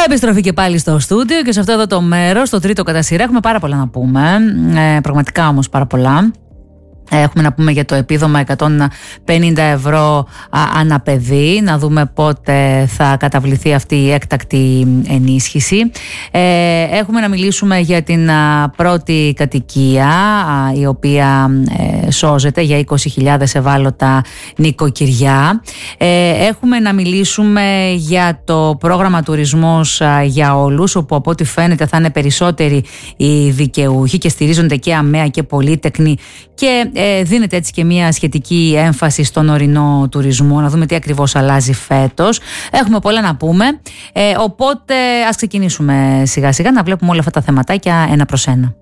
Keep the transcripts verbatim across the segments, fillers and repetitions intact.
Επιστροφή και πάλι στο στούντιο και σε αυτό εδώ το μέρος, το τρίτο κατά σειρά, έχουμε πάρα πολλά να πούμε. Ε, πραγματικά όμως πάρα πολλά. Έχουμε να πούμε για το επίδομα εκατόν πενήντα ευρώ ανά παιδί, να δούμε πότε θα καταβληθεί αυτή η έκτακτη ενίσχυση. Ε, έχουμε να μιλήσουμε για την πρώτη κατοικία, η οποία ε, σώζεται για είκοσι χιλιάδες ευάλωτα νοικοκυριά. Ε, έχουμε να μιλήσουμε για το πρόγραμμα τουρισμός για όλους, όπου από ό,τι φαίνεται θα είναι περισσότεροι οι δικαιούχοι και στηρίζονται και αμαία και πολύτεκνοι, και ε, δίνεται έτσι και μια σχετική έμφαση στον ορεινό τουρισμό, να δούμε τι ακριβώς αλλάζει φέτος. Έχουμε πολλά να πούμε, ε, οπότε ας ξεκινήσουμε σιγά σιγά να βλέπουμε όλα αυτά τα θεματάκια ένα προς ένα.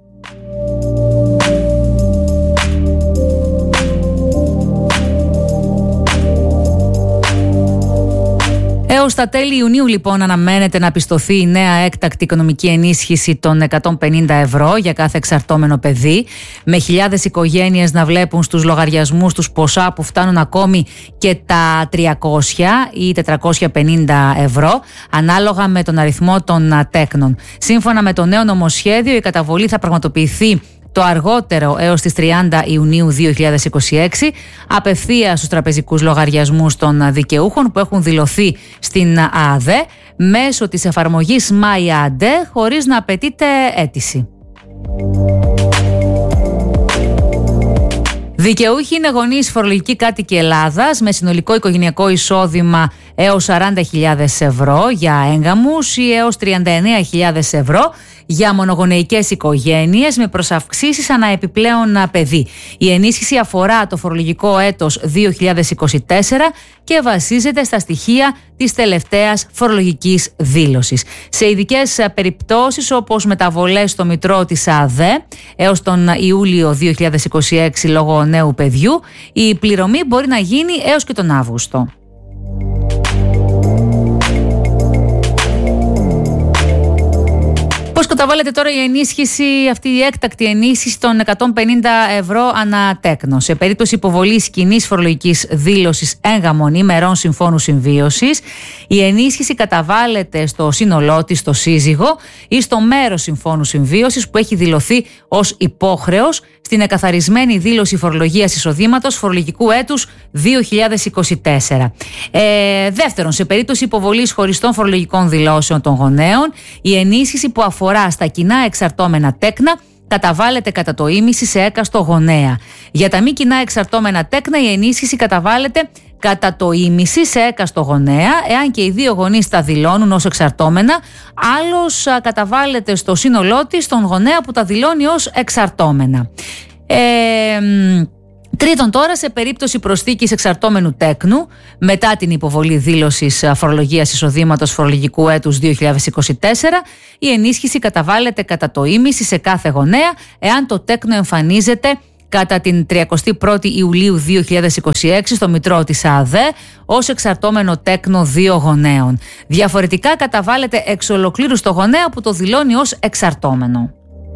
Έως τα τέλη Ιουνίου λοιπόν αναμένεται να πιστωθεί η νέα έκτακτη οικονομική ενίσχυση των εκατόν πενήντα ευρώ για κάθε εξαρτώμενο παιδί, με χιλιάδες οικογένειες να βλέπουν στους λογαριασμούς τους ποσά που φτάνουν ακόμη και τα τριακόσια ή τετρακόσια πενήντα ευρώ, ανάλογα με τον αριθμό των τέκνων. Σύμφωνα με το νέο νομοσχέδιο, η καταβολή θα πραγματοποιηθεί το αργότερο έως τις τριάντα Ιουνίου δύο χιλιάδες είκοσι έξι, απευθείας στους τραπεζικούς λογαριασμούς των δικαιούχων που έχουν δηλωθεί στην ΑΔΕ μέσω της εφαρμογής MyAde, χωρίς να απαιτείται αίτηση. Δικαιούχοι είναι γονείς φορολογικοί κάτοικοι Ελλάδας με συνολικό οικογενειακό εισόδημα έως σαράντα χιλιάδες ευρώ για έγγαμους ή έως τριάντα εννέα χιλιάδες ευρώ για μονογονεϊκές οικογένειες με προσαυξήσεις ανά επιπλέον παιδί. Η ενίσχυση αφορά το φορολογικό έτος δύο χιλιάδες είκοσι τέσσερα και βασίζεται στα στοιχεία της τελευταίας φορολογικής δήλωσης. Σε ειδικές περιπτώσεις, όπως μεταβολές στο μητρό της ΑΔΕ έως τον Ιούλιο δύο χιλιάδες είκοσι έξι λόγω νέου παιδιού, η πληρωμή μπορεί να γίνει έως και τον Αύγουστο. Πώς καταβάλλεται τώρα η ενίσχυση, αυτή η έκτακτη ενίσχυση των εκατόν πενήντα ευρώ ανά τέκνο? Σε περίπτωση υποβολής κοινής φορολογικής δήλωσης έγγαμων ή μερών συμφώνου συμβίωσης, η ενίσχυση καταβάλλεται στο σύνολό της, στο σύζυγο ή στο μέρος συμφώνου συμβίωσης που έχει δηλωθεί ως υπόχρεος στην εκαθαρισμένη δήλωση φορολογίας εισοδήματος φορολογικού έτους δύο χιλιάδες είκοσι τέσσερα. Ε, δεύτερον, σε περίπτωση υποβολής χωριστών φορολογικών δηλώσεων των γονέων, η ενίσχυση που αφορά στα κοινά εξαρτώμενα τέκνα καταβάλλεται κατά το ίμιση σε έκαστο γονέα. Για τα μη κοινά εξαρτώμενα τέκνα, η ενίσχυση καταβάλλεται κατά το ίμιση σε έκαστο γονέα, εάν και οι δύο γονείς τα δηλώνουν ως εξαρτώμενα, άλλος καταβάλλεται στο σύνολό της στον γονέα που τα δηλώνει ως εξαρτώμενα. Ε, Τρίτον, τώρα, σε περίπτωση προσθήκης εξαρτώμενου τέκνου μετά την υποβολή δήλωσης φορολογίας εισοδήματος φορολογικού έτους δύο χιλιάδες είκοσι τέσσερα, η ενίσχυση καταβάλλεται κατά το ίμιση σε κάθε γονέα, εάν το τέκνο εμφανίζεται κατά την τριαντά πρώτη Ιουλίου δύο χιλιάδες είκοσι έξι στο μητρό της ΑΔΕ ως εξαρτώμενο τέκνο δύο γονέων. Διαφορετικά καταβάλλεται εξ ολοκλήρου στο γονέα που το δηλώνει ως εξαρτώμενο.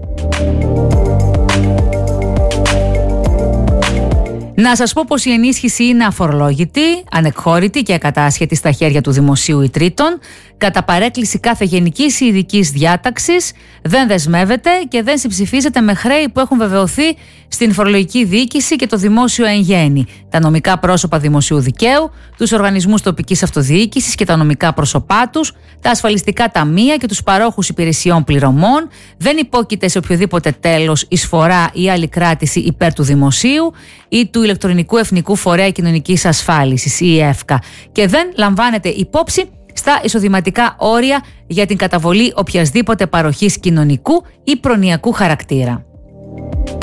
Να σας πω πως η ενίσχυση είναι αφορολόγητη, ανεκχώρητη και ακατάσχετη στα χέρια του δημοσίου ή τρίτων, κατά παρέκκληση κάθε γενικής ή ειδικής διάταξης, δεν δεσμεύεται και δεν συμψηφίζεται με χρέη που έχουν βεβαιωθεί στην φορολογική διοίκηση και το δημόσιο εν γέννη, τα νομικά πρόσωπα δημοσίου δικαίου, τους οργανισμούς τοπικής αυτοδιοίκησης και τα νομικά πρόσωπά τους, τα ασφαλιστικά ταμεία και τους παρόχους υπηρεσιών πληρωμών, δεν υπόκειται σε οποιοδήποτε τέλος, εισφορά ή άλλη κράτηση υπέρ του δημοσίου ή του ηλεκτρονικού εθνικού φορέα κοινωνικής ασφάλισης ή ΕΦΚΑ και δεν λαμβάνεται υπόψη στα εισοδηματικά όρια για την καταβολή οποιασδήποτε παροχής κοινωνικού ή προνοιακού χαρακτήρα.